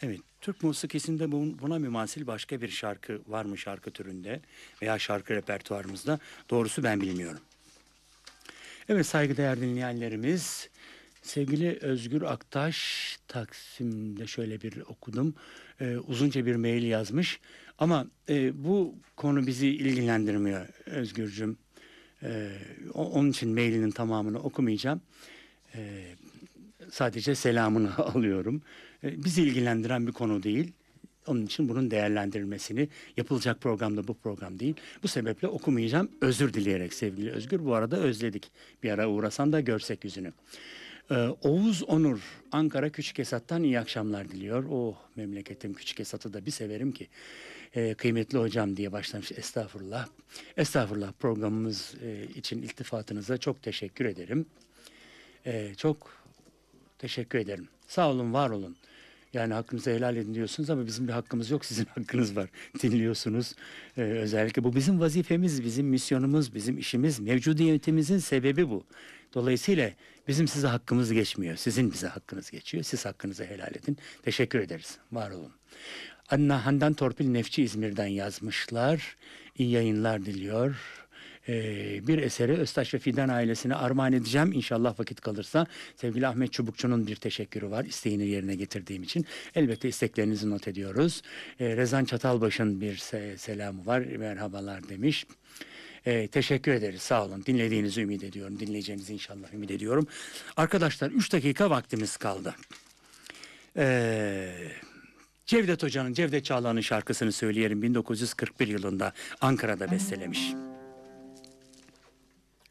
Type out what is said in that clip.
Evet, Türk musikisinde buna mümasil başka bir şarkı var mı şarkı türünde veya şarkı repertuarımızda? Doğrusu ben bilmiyorum. Evet saygıdeğer dinleyenlerimiz, sevgili Özgür Aktaş Taksim'de şöyle bir okudum. Uzunca bir mail yazmış ama bu konu bizi ilgilendirmiyor Özgürcüm. Onun için mailinin tamamını okumayacağım. E, Sadece selamını alıyorum. Bizi ilgilendiren bir konu değil. Onun için bunun değerlendirilmesini yapılacak programda bu program değil. Bu sebeple okumayacağım. Özür dileyerek sevgili Özgür. Bu arada özledik. Bir ara uğrasan da görsek yüzünü. Oğuz Onur Ankara Küçükesat'tan iyi akşamlar diliyor. Oh memleketim Küçükesat'ı da bir severim ki. Kıymetli hocam diye başlamış. Estağfurullah. Estağfurullah programımız için iltifatınıza çok teşekkür ederim. Çok teşekkür ederim. Sağ olun, var olun. Yani hakkınızı helal edin diyorsunuz ama bizim bir hakkımız yok, sizin hakkınız var. Dinliyorsunuz. Özellikle bu bizim vazifemiz, bizim misyonumuz, bizim işimiz, mevcudiyetimizin sebebi bu. Dolayısıyla bizim size hakkımız geçmiyor. Sizin bize hakkınız geçiyor. Siz hakkınızı helal edin. Teşekkür ederiz. Var olun. Anna Handan Torpil Nefçi İzmir'den yazmışlar. İyi yayınlar diliyor. Bir eseri Öztaş ve Fidan ailesine armağan edeceğim. İnşallah vakit kalırsa. Sevgili Ahmet Çubukçu'nun bir teşekkürü var. İsteğini yerine getirdiğim için. Elbette isteklerinizi not ediyoruz. Rezan Çatalbaş'ın bir selamı var. Merhabalar demiş. Teşekkür ederiz. Sağ olun. Dinlediğinizi ümit ediyorum. Dinleyeceğinizi inşallah ümit ediyorum. Arkadaşlar 3 dakika vaktimiz kaldı. Cevdet Hoca'nın, Cevdet Çağlayan'ın şarkısını söyleyelim. 1941 yılında Ankara'da bestelemiş.